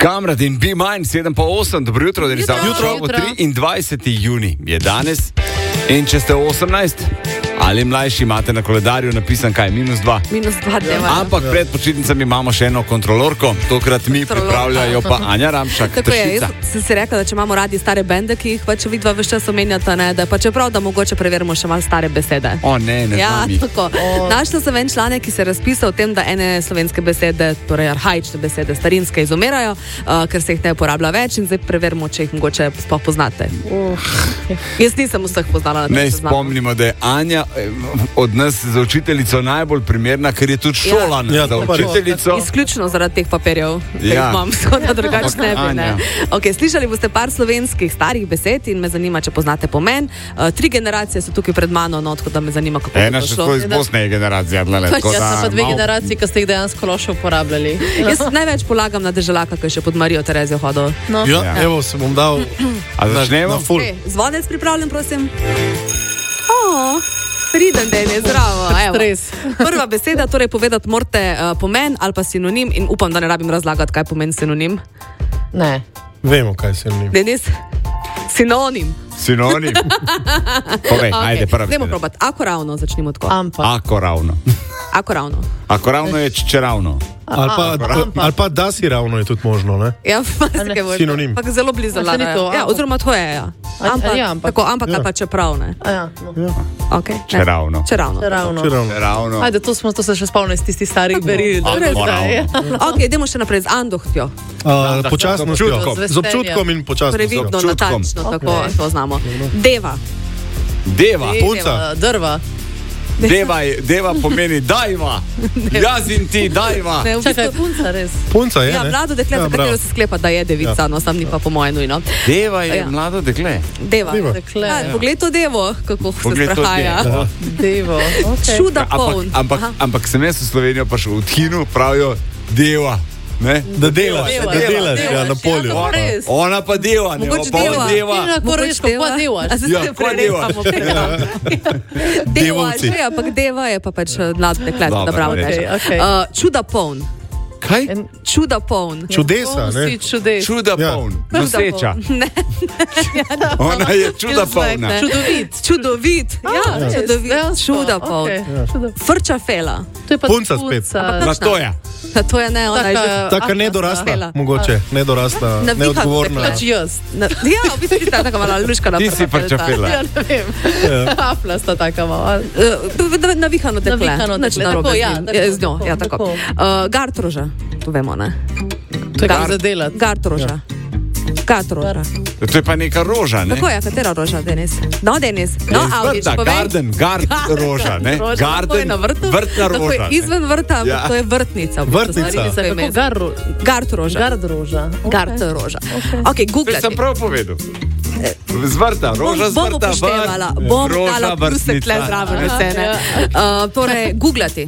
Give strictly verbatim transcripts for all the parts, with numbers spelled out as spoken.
Kamrat in Be Mine, sedem pa osem, dobro jutro, da Jutro, jutro, jutro. triindvajseti junij je danes. In če ste osemnajst ali mlajši, imate na koledarju napisan kaj, minus dva. Minus dva dneva. Ampak pred počitnicami imamo še eno kontrolorko, tokrat mi Kontrolorka. pripravljajo pa Anja Ramšak, Tako je, Tršica. jaz sem si rekla, da če imamo radi stare bende, ki jih pač vidva vse čas omenjata, ne, da pa čeprav, da mogoče preverimo še malo stare besede. O ne, ne Ja, znam jih. tako. Našla sem en članek, ki se razpisa o tem, da ene slovenske besede, torej arhaične besede, starinske, izumirajo, uh, ker se jih ne uporablja več in zdaj preverimo, če jih mogoče sploh poznate. Jaz nisem vseh poznala na tem Naj seznamu. spomnimo, da je Anja eh, od nas za učiteljico najbolj primerna, ker je tudi Ja. šolana Ja, za to pa res. učiteljico. Izključno zaradi teh papirjev, ki jih Ja. imam, skoraj drugače ne bi. Ne. Anja. Okay, slišali boste par slovenskih starih besed in me zanima, če poznate pomen. Uh, tri generacije so tukaj pred mano, no, tako da me zanima, kako Ena bo še to tako šlo. iz Bosne je generacija. Tlele, Pač tako jaz da sem Pa dve malo- generaciji, ki ste jih dejansko loše uporabljali. Jaz največ polagam na deželaka, ki je še pod Marijo Terezijo hodil. No. Ja, Ja. evo, se bom dal A začnemo? na full. Okay, zvonec pripravljen, prosim. Oh, priden den je, zdravo. Evo. Stres. Prva beseda, torej povedati morate uh, pomen ali pa sinonim in upam, da ne rabim razlagati, kaj pomeni sinonim. Ne. Vemo, kaj se njim. Denis? Sinonim. Sinonim. Povej, Okay. ajde, prva Dajmo beseda. probati. Ako ravno začnimo tako. Ampak. Ako ravno. Ako ravno. Ako ravno je če ravno. Ali pa, ali pa da si ravno je tudi možno, ne? Ja, marsikaj možno. Sinonim. Ampak zelo blizu. A, saj ni Lara. to, Ja, ampak- oziroma to je, ja. A- a Ampak, je ampak? tako, ampak Ja. ali pa čeprav ne. A ja, no. Okay. Če ne. ravno. Če ravno. Ravno. Če ravno. Če ravno. Ajde, to, smo, to se še spomnim iz tistih starih beril. Ako ravno. Ok, idemo še naprej z andohtjo. Uh, počasnostjo. občutkom. Z občutkom in počasnostjo. Previdno, občutkom. natančno, Ok. tako to znamo. Deva. Deva. Punca. Drva. Deva, je- deva pomeni dajva. Jaz in ti dajva. Ne, v Čakaj, bistvu, punca res. Punca je, ja, ne? mlado dekle, Ja, za katero bravo. se sklepa, da je devica, no, sam ni pa po moje nujno. Deva je Ja. mlado dekle. Deva. Deva. Dekle. Ja, poglej to devo, kako Poglej se to sprehaja. devo. Devo. Okay. Čuda Ampak, poln. ampak, Aha. ampak sem jaz v Slovenijo pa šel v Tinu, pravijo deva. Ne? Da delaš, Deva, da deva, delaš, ja, delaš, na polju. ja, to pa res. Ona pa deva, ne Mogoče pa on deva. deva. Ti na korejsko pa devaš. A se Ja, s tem pa devaš. prerezamo, ja. Deva, Devovci. že, ampak deva je pa pač eh, mlad deklet, Dobro, da bravo okej, teže. okej. Uh, čuda poln. Kaj? En- Čuda poln. Čudesa, Oh, ne? si čudes. Čuda Ja. poln. Čuda Noseča. poln. Ne. Ona je čuda polna. Ne. Čudovit. Čudovit. Ja, res, čudovit. dejansko, Čuda poln. okej. Čuda- Frča fela. To je pa Punca spet. Na to je. Na to je ne, ona je že... Taka, Taka Fela. nedorasla, mogoče. Nedorasla, Navihana neodgovorna. dekle. Pač jaz. Na, ja, v bistvu ti ta taka mala luška na Ti si frčafela. Ja, ne vem. Aplasta taka malo. Uh, navihano dekle. Navihano Nič dekle, narobe tako, z ja, njim. tako, Ja, z njo, ja, tako, tako. tako. Uh, Gartroža, to vemo, ne? To je Gar- kar za delati. Gartroža. Gartroža. To je pa neka roža, ne? Kako je, katera roža, Denis? No, Denis. No, Ja, iz Avdić, vrta, povej. garden, gard roža, ne? Roža, Garden, tako je na vrtu. vrtna Tako roža, je ne? izven vrta, ampak Ja. to je vrtnica. Vrtnica. Vrtnica. Kako garro. Gartroža. Gardroža. Gartroža. Ok, To googlati. sem prav povedal. Z vrta, roža z Bom vrta, upoštevala, vrt, bom roža, dala plusek tle vrtnica. zraven Aha. vse, ne? Uh, torej, googlati.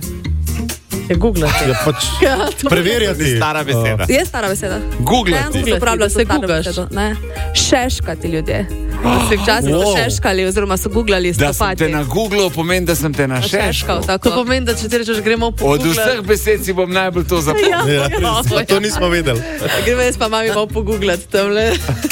Je googlati. Ja, pač preverjati. Stara beseda. Je stara beseda. Googlati. Dejansko se uporablja Da se staro gugaš. besedo, ne? Šeškati ljudje. Se včasih so Wow. šeškali oziroma so googlali Da sem stopati. te na Googlu, pomeni, da sem te na šeškal. To tako. pomeni, da če ti rečeš, gremo po Od vseh besed si bom najbolj to zapomnil. Ja, res, to nismo vedeli. Gremo jaz pa mami malo pogooglati tamle.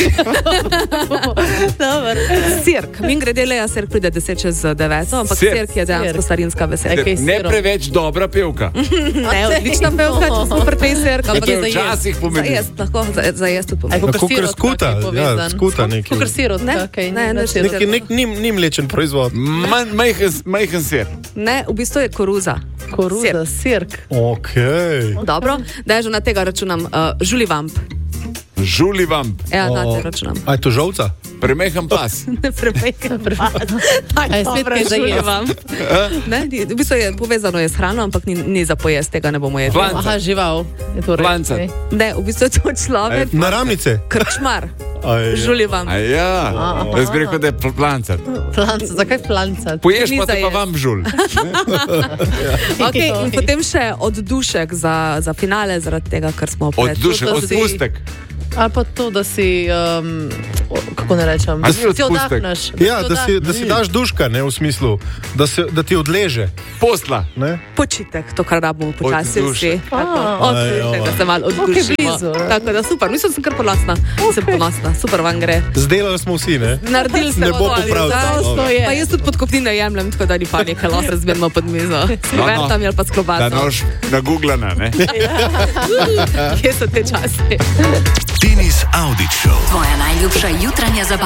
Dobar. Sirk. Min grede leja, sirk pride deset čez deveto, ampak Sirk. sirk je dejansko Sirk. starinska beseda. Okej, Ne sirom. preveč dobra pevka. Ne, odlična pevka, če smo pri tej sirk, To ampak je je za jesti. včasih Za pomeni. jesti, lahko, za, za jesti tudi pomeni. Aj, kakor Kakor sirotka, skuta, ki je ja, povezan. skuta neki. Kakor sirotka, Ne, okej, ne, ni ne, na še- sirotka. Neki nek nim, nim lečen proizvod. Manj, majhen, majhen sir. Ne, v bistvu je koruza. Koruza, sirk. Ok. Dobro, da je že na tega računam. Uh, Žulivamp. Žuli vamp, Ja, na O, te računam. A je to žolca? premehen pas. Ne prepekam. Aj, spet kaj za jesti. Ne, ni- v bistvu je povezano je s hrano, ampak ni, ni za pojest, tega ne bomo jedli. Plan- Aha, žival. Je to res. Plancat. okej. Ne, v bistvu je to človek, Naramnice. krčmar. Aj, Žulivamp. A ja, jaz bi rekel, da je pl- plancat. Plancat, zakaj plancat? Poješ Ni pa te za pa jesti. vam žul. Okay, in potem še oddušek za, za finale, zaradi tega, ker smo pred. Oddušek, To si- odpustek. Ali pa to, da si, um, kako ne rečem, A da si si odpustek? oddahneš. Ja, da si, da si daš duška, ne, v smislu, da, se, da ti odleže. Posla. Ne? Počitek, to, kar rabimo počasi Oddušek. vsi. Tako, A. oddušek, da se malo Ok, oddušimo. blizu, ne? Tako da super, mislim, sem kar ponosna. Sem ponosna, super vam gre. Zdelali smo vsi, ne? Naredili ste Ne bo to, ali popravil. zdaj? To je. Pa jaz tudi podkopnine jemljem, tako da ni panike, lahko razmerno pod mizo. S krovetami ali pa s Da klobaso. nož nagooglana, ne? Kje so te časi? Tinis Audit Show. Tvoja najljubša jutranja zabava.